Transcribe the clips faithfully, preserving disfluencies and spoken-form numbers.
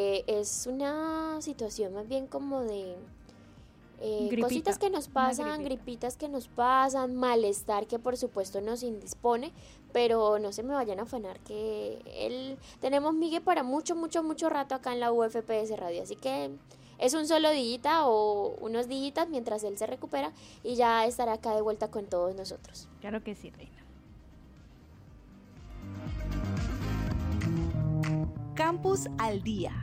Eh, es una situación más bien como de eh, Gripita, cositas que nos una pasan, gripita. gripitas que nos pasan, malestar que por supuesto nos indispone, pero no se me vayan a afanar que él, tenemos Migue para mucho, mucho, mucho rato acá en la U F P S Radio, así que es un solo día o unos días mientras él se recupera y ya estará acá de vuelta con todos nosotros. Claro que sí, Reina. Campus al Día.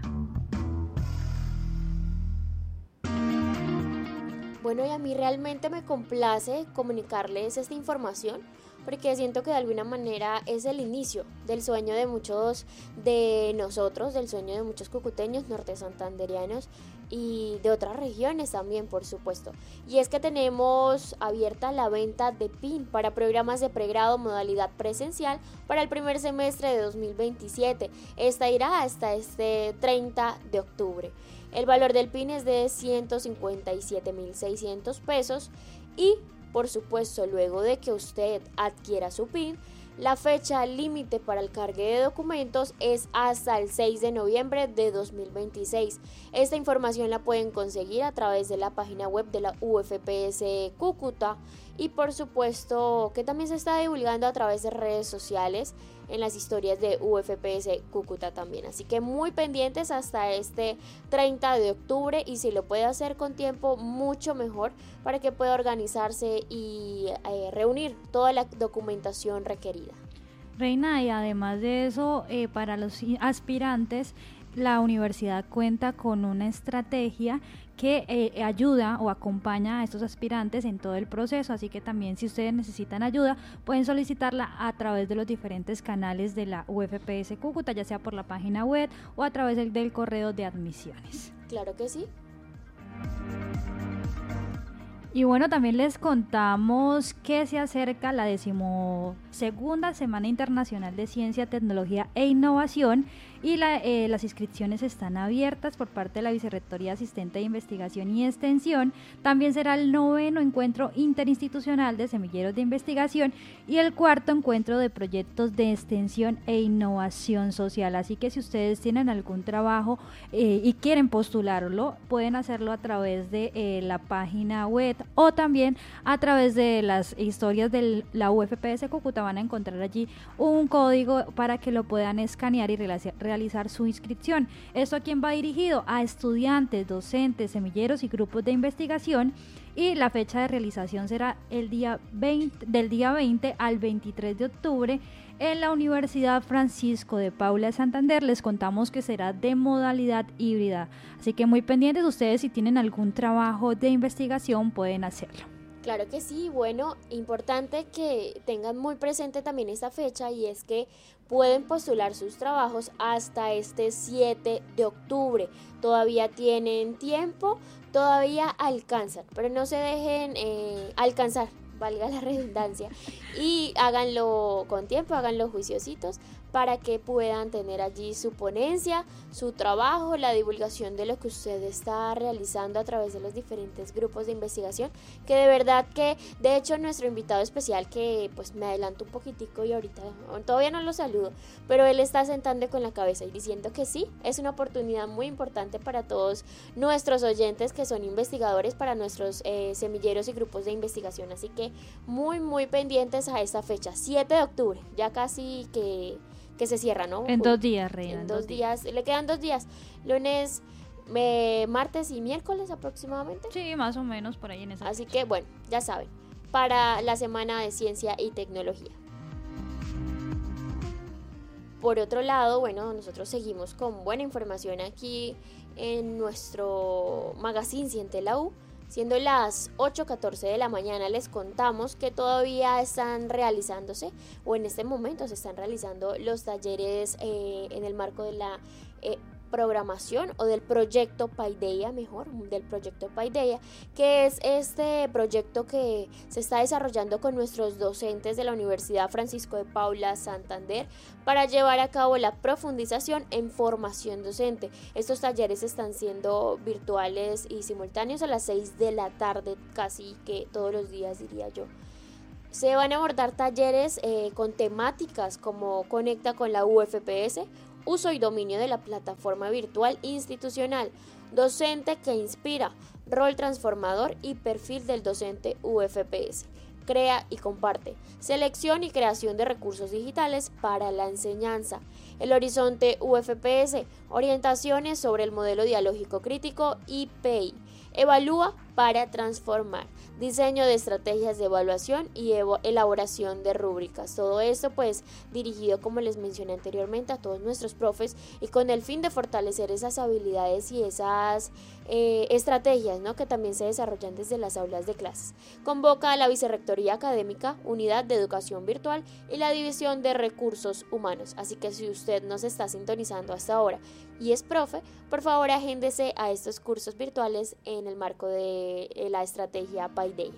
Bueno, y a mí realmente me complace comunicarles esta información porque siento que de alguna manera es el inicio del sueño de muchos de nosotros, del sueño de muchos cucuteños, norte santanderianos y de otras regiones también, por supuesto. Y es que tenemos abierta la venta de P I N para programas de pregrado modalidad presencial para el primer semestre de dos mil veintisiete. Esta irá hasta este treinta de octubre. El valor del P I N es de ciento cincuenta y siete mil seiscientos pesos y, por supuesto, luego de que usted adquiera su P I N, la fecha límite para el cargue de documentos es hasta el seis de noviembre de dos mil veintiséis. Esta información la pueden conseguir a través de la página web de la U F P S Cúcuta y por supuesto que también se está divulgando a través de redes sociales en las historias de U F P S Cúcuta también. Así que muy pendientes hasta este treinta de octubre y si lo puede hacer con tiempo mucho mejor para que pueda organizarse y eh, reunir toda la documentación requerida. Reina, y además de eso, eh, para los aspirantes, la universidad cuenta con una estrategia que eh, ayuda o acompaña a estos aspirantes en todo el proceso, así que también si ustedes necesitan ayuda pueden solicitarla a través de los diferentes canales de la U F P S Cúcuta, ya sea por la página web o a través del, del correo de admisiones. Claro que sí. Y bueno, también les contamos que se acerca la decimosegunda Semana Internacional de Ciencia, Tecnología e Innovación y la, eh, las inscripciones están abiertas por parte de la Vicerrectoría Asistente de Investigación y Extensión. También será el noveno encuentro interinstitucional de semilleros de investigación y el cuarto encuentro de proyectos de extensión e innovación social. Así que si ustedes tienen algún trabajo eh, y quieren postularlo, pueden hacerlo a través de eh, la página web o también a través de las historias de la U F P S Cúcuta. Van a encontrar allí un código para que lo puedan escanear y realizar realizar su inscripción. ¿Esto a quién va dirigido? A estudiantes, docentes, semilleros y grupos de investigación, y la fecha de realización será el día veinte, del día veinte al veintitrés de octubre en la Universidad Francisco de Paula de Santander. Les contamos que será de modalidad híbrida, así que muy pendientes ustedes, si tienen algún trabajo de investigación pueden hacerlo. Claro que sí, bueno, importante que tengan muy presente también esta fecha y es que pueden postular sus trabajos hasta este siete de octubre. Todavía tienen tiempo, todavía alcanzan, pero no se dejen eh, alcanzar, valga la redundancia, y háganlo con tiempo, háganlo juiciositos para que puedan tener allí su ponencia, su trabajo, la divulgación de lo que usted está realizando a través de los diferentes grupos de investigación, que de verdad que, de hecho, nuestro invitado especial, que pues me adelanto un poquitico y ahorita todavía no lo saludo, pero él está sentando con la cabeza y diciendo que sí, es una oportunidad muy importante para todos nuestros oyentes que son investigadores, para nuestros eh, semilleros y grupos de investigación, así que muy muy pendientes a esta fecha, siete de octubre, ya casi que que se cierra, ¿no? En dos días, Reina. En, en dos, dos días. días, le quedan dos días, lunes, eh, martes y miércoles aproximadamente. Sí, más o menos por ahí en esa. Así que bueno, ya saben, para la Semana de Ciencia y Tecnología. Por otro lado, bueno, nosotros seguimos con buena información aquí en nuestro magazine Siente la U. Siendo las ocho catorce de la mañana, les contamos que todavía están realizándose, o en este momento se están realizando los talleres eh, en el marco de la eh, programación o del proyecto Paideia, mejor, del proyecto Paideia, que es este proyecto que se está desarrollando con nuestros docentes de la Universidad Francisco de Paula Santander para llevar a cabo la profundización en formación docente. Estos talleres están siendo virtuales y simultáneos a las seis de la tarde, casi que todos los días, diría yo. Se van a abordar talleres eh, con temáticas como Conecta con la U F P S uso y dominio de la plataforma virtual institucional, docente que inspira, rol transformador y perfil del docente U F P S. Crea y comparte. Selección y creación de recursos digitales para la enseñanza. El horizonte U F P S. Orientaciones sobre el modelo dialógico crítico I P I. Evalúa para transformar. Diseño de estrategias de evaluación y elaboración de rúbricas. Todo esto pues dirigido, como les mencioné anteriormente, a todos nuestros profes y con el fin de fortalecer esas habilidades y esas eh, estrategias, ¿no?, que también se desarrollan desde las aulas de clases. Convoca a la Vicerrectoría Académica, Unidad de Educación Virtual y la División de Recursos Humanos. Así que si usted nos está sintonizando hasta ahora y es profe, por favor agéndese a estos cursos virtuales en el marco de la estrategia Paideia.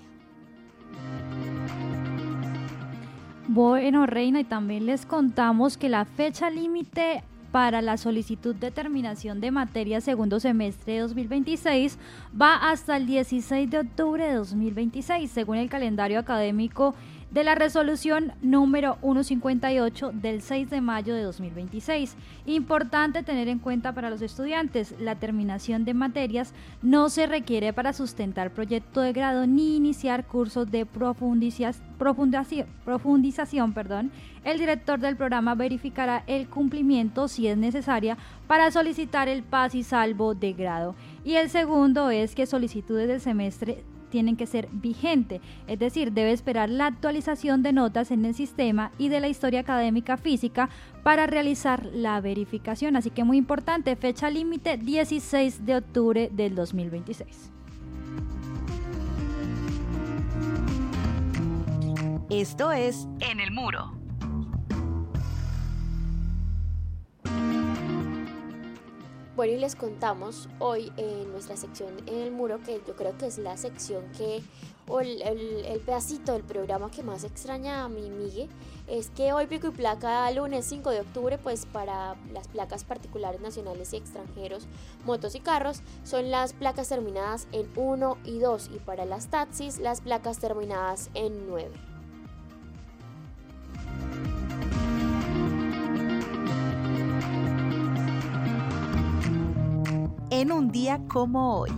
Bueno, Reina, y también les contamos que la fecha límite para la solicitud de terminación de materia segundo semestre de dos mil veintiséis va hasta el dieciséis de octubre de dos mil veintiséis, según el calendario académico de la resolución número ciento cincuenta y ocho del seis de mayo de dos mil veintiséis. Importante tener en cuenta para los estudiantes, la terminación de materias no se requiere para sustentar proyecto de grado ni iniciar cursos de profundización, profundización perdón. El director del programa verificará el cumplimiento si es necesaria para solicitar el paz y salvo de grado. Y el segundo es que solicitudes del semestre tienen que ser vigente, es decir, debe esperar la actualización de notas en el sistema y de la historia académica física para realizar la verificación. Así que muy importante, fecha límite dieciséis de octubre del dos mil veintiséis. Esto es En el Muro. Bueno, y les contamos hoy en nuestra sección En el Muro, que yo creo que es la sección que, o el, el, el pedacito del programa que más extraña a mi Migue, es que hoy pico y placa lunes cinco de octubre, pues para las placas particulares nacionales y extranjeros, motos y carros, son las placas terminadas en uno y dos, y para las taxis las placas terminadas en nueve. En un día como hoy.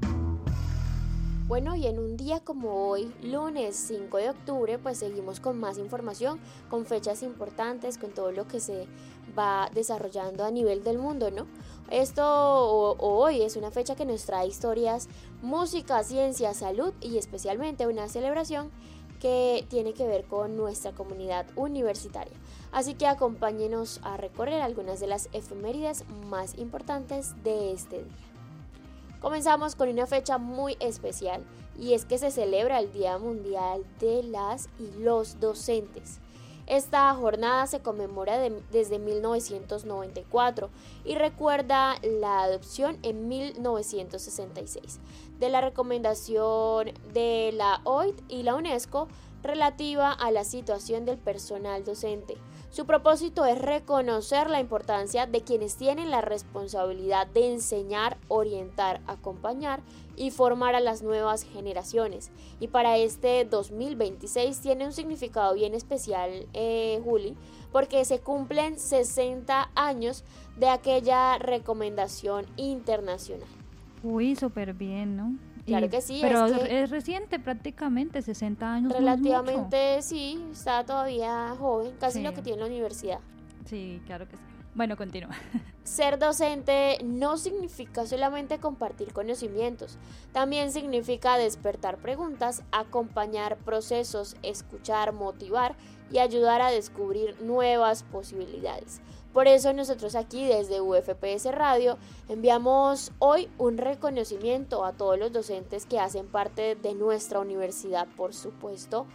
Bueno, y en un día como hoy, lunes cinco de octubre, pues seguimos con más información, con fechas importantes, con todo lo que se va desarrollando a nivel del mundo, ¿no? Esto o, o hoy es una fecha que nos trae historias, música, ciencia, salud y especialmente una celebración que tiene que ver con nuestra comunidad universitaria. Así que acompáñenos a recorrer algunas de las efemérides más importantes de este día. Comenzamos con una fecha muy especial, y es que se celebra el Día Mundial de las y los Docentes. Esta jornada se conmemora de, desde mil novecientos noventa y cuatro y recuerda la adopción en mil novecientos sesenta y seis de la recomendación de la O I T y la UNESCO relativa a la situación del personal docente. Su propósito es reconocer la importancia de quienes tienen la responsabilidad de enseñar, orientar, acompañar y formar a las nuevas generaciones. Y para este dos mil veintiséis tiene un significado bien especial, eh, Juli, porque se cumplen sesenta años de aquella recomendación internacional. Uy, súper bien, ¿no? Claro Y, que sí. Pero es, que es reciente prácticamente, sesenta años. relativamente no es mucho. Sí, está todavía joven, casi Sí. lo que tiene la universidad. Sí, claro que sí. Bueno, continúa. Ser docente no significa solamente compartir conocimientos, también significa despertar preguntas, acompañar procesos, escuchar, motivar y ayudar a descubrir nuevas posibilidades. Por eso nosotros aquí desde U F P S Radio enviamos hoy un reconocimiento a todos los docentes que hacen parte de nuestra universidad, por supuesto,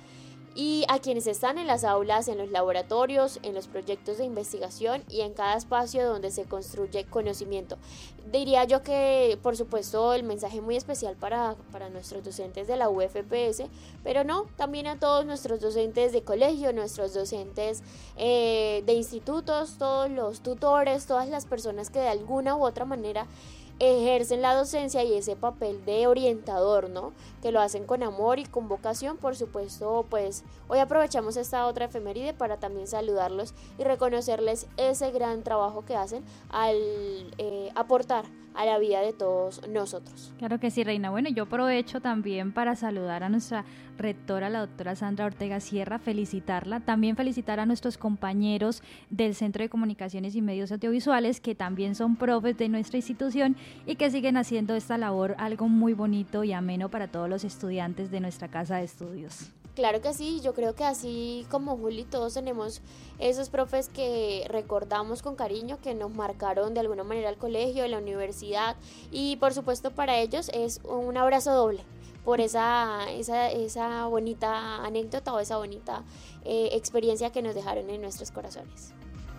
y a quienes están en las aulas, en los laboratorios, en los proyectos de investigación y en cada espacio donde se construye conocimiento. Diría yo que, por supuesto, el mensaje muy especial para, para nuestros docentes de la U F P S, pero no, también a todos nuestros docentes de colegio, nuestros docentes eh, de institutos, todos los tutores, todas las personas que de alguna u otra manera ejercen la docencia y ese papel de orientador, ¿no? Que lo hacen con amor y con vocación. Por supuesto, pues hoy aprovechamos esta otra efeméride para también saludarlos y reconocerles ese gran trabajo que hacen al eh, aportar a la vida de todos nosotros. Claro que sí, Reina. Bueno, yo aprovecho también para saludar a nuestra rectora, la doctora Sandra Ortega Sierra, felicitarla, también felicitar a nuestros compañeros del Centro de Comunicaciones y Medios Audiovisuales, que también son profes de nuestra institución y que siguen haciendo esta labor algo muy bonito y ameno para todos los estudiantes de nuestra casa de estudios. Claro que sí, yo creo que así como Juli, todos tenemos esos profes que recordamos con cariño, que nos marcaron de alguna manera el colegio, la universidad, y por supuesto para ellos es un abrazo doble por esa, esa, esa bonita anécdota o esa bonita eh, experiencia que nos dejaron en nuestros corazones.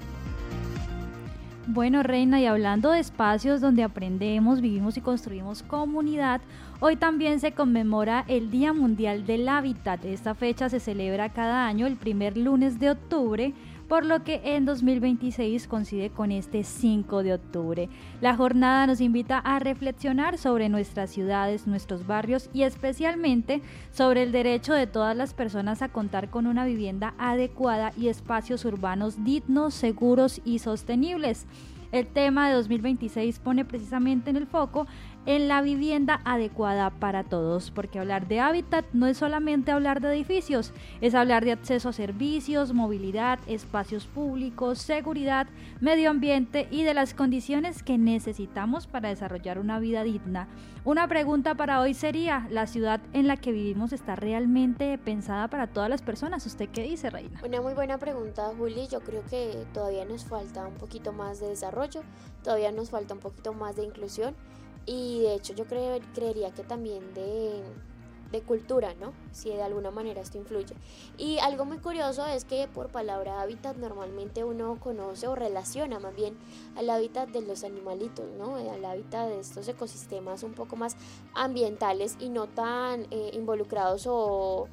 Bueno, Reina, y hablando de espacios donde aprendemos, vivimos y construimos comunidad, hoy también se conmemora el Día Mundial del Hábitat. Esta fecha se celebra cada año el primer lunes de octubre, por lo que en dos mil veintiséis coincide con este cinco de octubre. La jornada nos invita a reflexionar sobre nuestras ciudades, nuestros barrios y especialmente sobre el derecho de todas las personas a contar con una vivienda adecuada y espacios urbanos dignos, seguros y sostenibles. El tema de dos mil veintiséis pone precisamente en el foco en la vivienda adecuada para todos, porque hablar de hábitat no es solamente hablar de edificios, es hablar de acceso a servicios, movilidad, espacios públicos, seguridad, medio ambiente y de las condiciones que necesitamos para desarrollar una vida digna. Una pregunta para hoy sería, ¿la ciudad en la que vivimos está realmente pensada para todas las personas? ¿Usted qué dice, Reina? Una muy buena pregunta, Juli. Yo creo que todavía nos falta un poquito más de desarrollo, todavía nos falta un poquito más de inclusión. Y de hecho yo cre- creería que también de, de cultura, ¿no? Si de alguna manera esto influye. Y algo muy curioso es que por palabra hábitat normalmente uno conoce o relaciona más bien al hábitat de los animalitos, ¿no? Al hábitat de estos ecosistemas un poco más ambientales y no tan eh, involucrados o,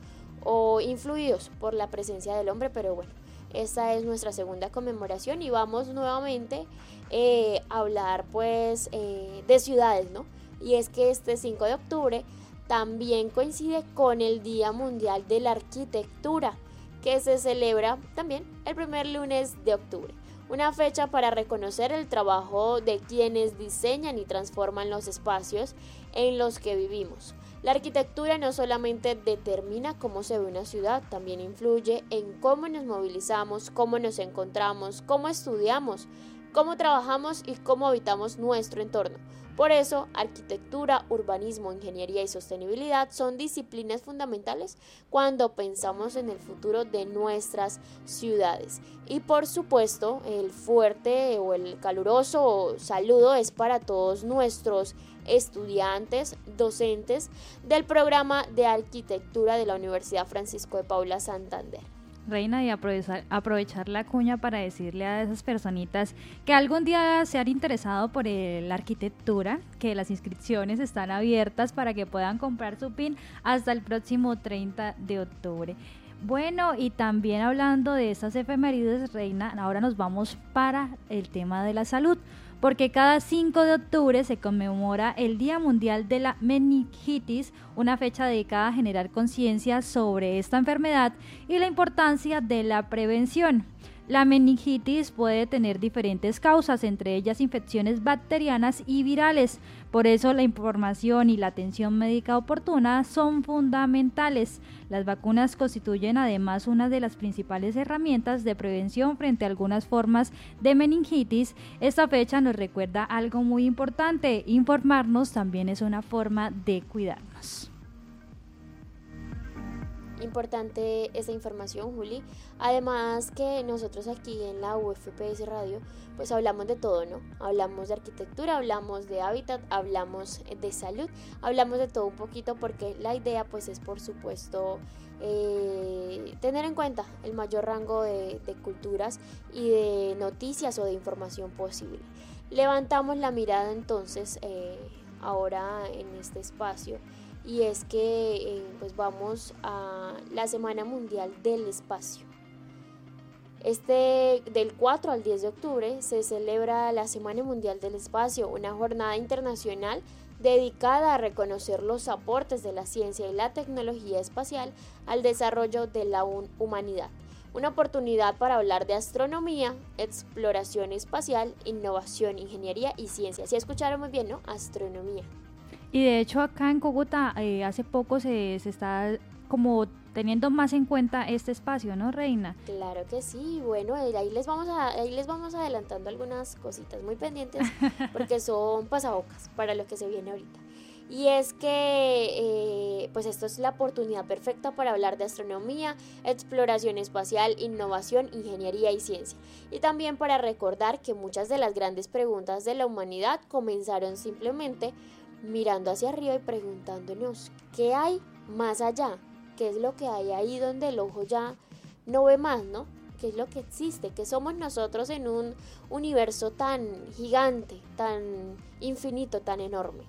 o influidos por la presencia del hombre, pero bueno. Esta es nuestra segunda conmemoración y vamos nuevamente eh, a hablar pues eh, de ciudades, ¿no? Y es que este cinco de octubre también coincide con el Día Mundial de la Arquitectura, que se celebra también el primer lunes de octubre. Una fecha para reconocer el trabajo de quienes diseñan y transforman los espacios en los que vivimos. La arquitectura no solamente determina cómo se ve una ciudad, también influye en cómo nos movilizamos, cómo nos encontramos, cómo estudiamos, cómo trabajamos y cómo habitamos nuestro entorno. Por eso, arquitectura, urbanismo, ingeniería y sostenibilidad son disciplinas fundamentales cuando pensamos en el futuro de nuestras ciudades. Y por supuesto, el fuerte o el caluroso saludo es para todos nuestros estudiantes, docentes del programa de arquitectura de la Universidad Francisco de Paula Santander. Reina, y aprovechar, aprovechar la cuña para decirle a esas personitas que algún día se han interesado por el, la arquitectura, que las inscripciones están abiertas para que puedan comprar su pin hasta el próximo treinta de octubre. Bueno, y también hablando de estas efemérides, Reina, ahora nos vamos para el tema de la salud, porque cada cinco de octubre se conmemora el Día Mundial de la Meningitis, una fecha dedicada a generar conciencia sobre esta enfermedad y la importancia de la prevención. La meningitis puede tener diferentes causas, entre ellas infecciones bacterianas y virales. Por eso la información y la atención médica oportuna son fundamentales. Las vacunas constituyen además una de las principales herramientas de prevención frente a algunas formas de meningitis. Esta fecha nos recuerda algo muy importante: informarnos también es una forma de cuidarnos. Importante esta información, Juli. Además que nosotros aquí en la U F P S Radio pues hablamos de todo, ¿no? Hablamos de arquitectura, hablamos de hábitat, hablamos de salud, hablamos de todo un poquito, porque la idea pues es por supuesto eh, tener en cuenta el mayor rango de, de culturas y de noticias o de información posible. Levantamos la mirada entonces eh, ahora en este espacio. Y es que eh, pues vamos a la Semana Mundial del Espacio. Este, del cuatro al diez de octubre se celebra la Semana Mundial del Espacio, una jornada internacional dedicada a reconocer los aportes de la ciencia y la tecnología espacial al desarrollo de la humanidad. Una oportunidad para hablar de astronomía, exploración espacial, innovación, ingeniería y ciencia. Si escucharon muy bien, ¿no? Astronomía. Y de hecho acá en Cúcuta eh, hace poco se, se está como teniendo más en cuenta este espacio, ¿no, Reina? Claro que sí. Bueno, ahí les vamos a, ahí les vamos adelantando algunas cositas muy pendientes porque son pasabocas para lo que se viene ahorita. Y es que eh, pues esto es la oportunidad perfecta para hablar de astronomía, exploración espacial, innovación, ingeniería y ciencia. Y también para recordar que muchas de las grandes preguntas de la humanidad comenzaron simplemente mirando hacia arriba y preguntándonos ¿qué hay más allá? ¿Qué es lo que hay ahí donde el ojo ya no ve más, ¿no? ¿Qué es lo que existe? ¿Qué somos nosotros en un universo tan gigante, tan infinito, tan enorme?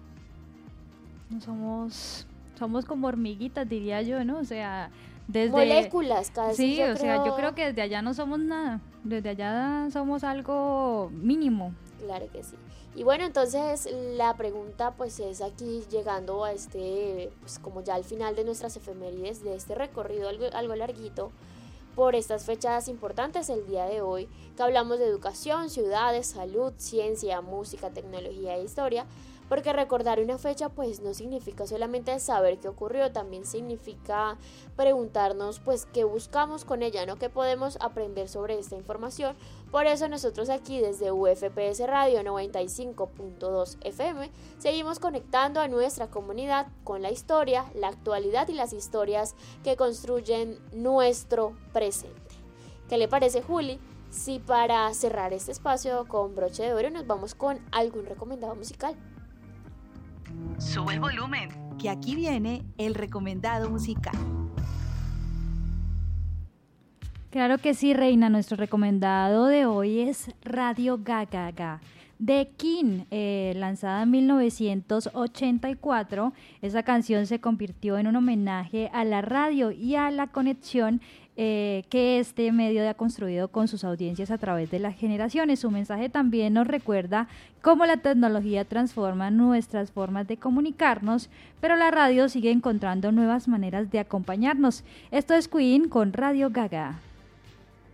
Somos, somos como hormiguitas, diría yo, ¿no? O sea, desde... moléculas, casi. Sí, yo o creo... sea, yo creo que desde allá no somos nada. Desde allá somos algo mínimo. Claro que sí. Y bueno, entonces la pregunta pues es aquí llegando a este, pues como ya al final de nuestras efemérides, de este recorrido algo, algo larguito, por estas fechas importantes el día de hoy, que hablamos de educación, ciudades, salud, ciencia, música, tecnología e historia, porque recordar una fecha pues no significa solamente saber qué ocurrió, también significa preguntarnos pues qué buscamos con ella, ¿no? ¿Qué podemos aprender sobre esta información? Por eso nosotros aquí desde U F P S Radio noventa y cinco punto dos F M seguimos conectando a nuestra comunidad con la historia, la actualidad y las historias que construyen nuestro presente. ¿Qué le parece, Juli? Si para cerrar este espacio con broche de oro nos vamos con algún recomendado musical. Sube el volumen, que aquí viene el recomendado musical. Claro que sí, Reina. Nuestro recomendado de hoy es Radio Gaga Ga de King, eh, lanzada en mil novecientos ochenta y cuatro. Esa canción se convirtió en un homenaje a la radio y a la conexión eh, que este medio ha construido con sus audiencias a través de las generaciones. Su mensaje también nos recuerda cómo la tecnología transforma nuestras formas de comunicarnos, pero la radio sigue encontrando nuevas maneras de acompañarnos. Esto es Queen con Radio Gaga.